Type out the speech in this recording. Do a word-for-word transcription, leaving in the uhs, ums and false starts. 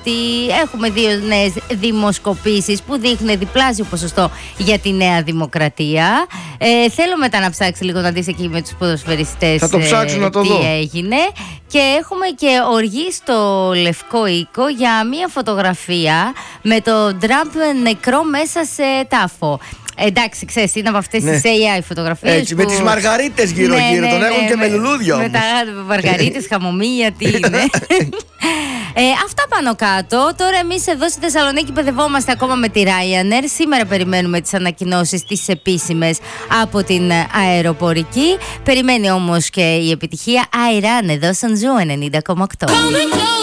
ότι έχουμε δύο νέες δημοσκοπήσεις που δείχνουν διπλάσιο ποσοστό για τη Νέα Δημοκρατία. Ε, θέλω μετά να ψάξει λίγο να δεις εκεί με τους ποδοσφαιριστές. Θα το ψάξω ε, να το τι δω. έγινε. Και έχουμε και οργή στο Λευκό Οίκο για μια φωτογραφία με τον Τραμπ νεκρό μέσα σε τάφο. Εντάξει, ξέρεις, είναι από αυτές ναι. τις έι άι φωτογραφίες. Έτσι, που... με τις μαργαρίτες γύρω-γύρω. Ναι, ναι, τον έχουν ναι, και με, με λουλούδια όμως. Με τα μαργαρίτες, χαμομήλια, τι είναι. ε, αυτά πάνω κάτω. Τώρα εμείς εδώ στη Θεσσαλονίκη παιδευόμαστε ακόμα με τη Ryanair. Σήμερα περιμένουμε τις ανακοινώσεις τις επίσημες από την αεροπορική. Περιμένει όμως και η επιτυχία Iran εδώ στον Ζου ενενήντα κόμμα οκτώ.